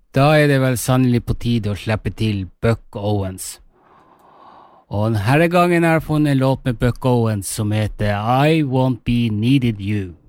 Da det vel sannelig på tide å slippe til Buck Owens. Og denne gangen har jeg funnet en låt med Buck Owens som heter I Won't Be Needed You.